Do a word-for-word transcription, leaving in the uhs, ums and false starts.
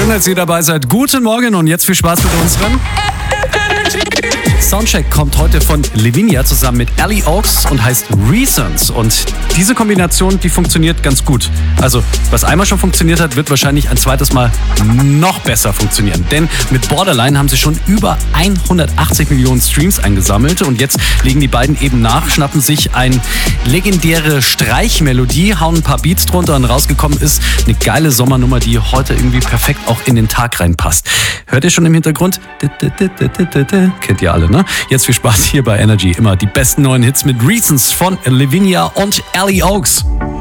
Schön, dass ihr dabei seid. Guten Morgen und jetzt viel Spaß mit unserem Soundcheck kommt heute von Lavinia zusammen mit Ellie Oaks und heißt Reasons. Und diese Kombination, die funktioniert ganz gut. Also, was einmal schon funktioniert hat, wird wahrscheinlich ein zweites Mal noch besser funktionieren. Denn mit Borderline haben sie schon über hundertachtzig Millionen Streams eingesammelt. Und jetzt legen die beiden eben nach, schnappen sich eine legendäre Streichmelodie, hauen ein paar Beats drunter und rausgekommen ist eine geile Sommernummer, die heute irgendwie perfekt auch in den Tag reinpasst. Hört ihr schon im Hintergrund? Kennt ihr alle, ne? Jetzt viel Spaß hier bei Energy. Immer die besten neuen Hits mit Reasons von Lavinia und Ellie Oaks.